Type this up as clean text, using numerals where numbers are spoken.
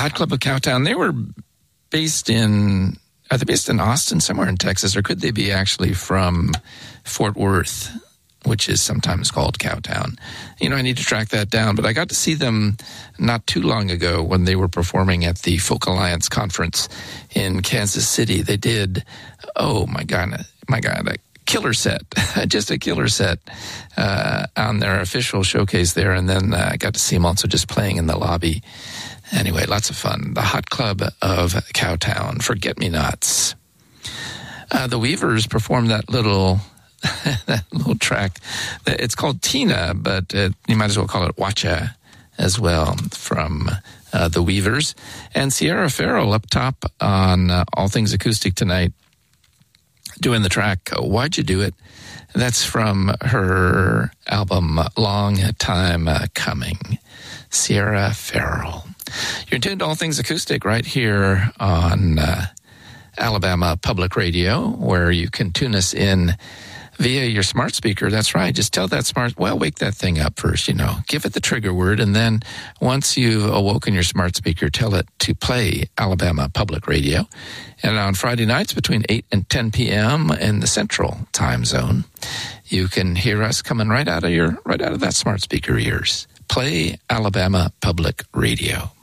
Hot Club of Cowtown, they were are they based in Austin, somewhere in Texas, or could they be actually from Fort Worth, which is sometimes called Cowtown? I need to track that down, but I got to see them not too long ago when they were performing at the Folk Alliance Conference in Kansas City. They did, my God, a killer set, just a killer set on their official showcase there, and then I got to see them also just playing in the lobby. Anyway, lots of fun. The Hot Club of Cowtown, Forget-Me-Nots. The Weavers performed that little track. It's called Tina, but you might as well call it Watcha as well, from the Weavers. And Sierra Farrell up top on All Things Acoustic tonight, doing the track Why'd You Do It? That's from her album Long Time Coming. Sierra Farrell. You're tuned to All Things Acoustic right here on Alabama Public Radio, where you can tune us in via your smart speaker. That's right. Just tell that wake that thing up first, Give it the trigger word, and then once you've awoken your smart speaker, tell it to play Alabama Public Radio. And on Friday nights between 8 and 10 p.m. in the Central Time Zone, you can hear us coming right out of that smart speaker ears. Play Alabama Public Radio.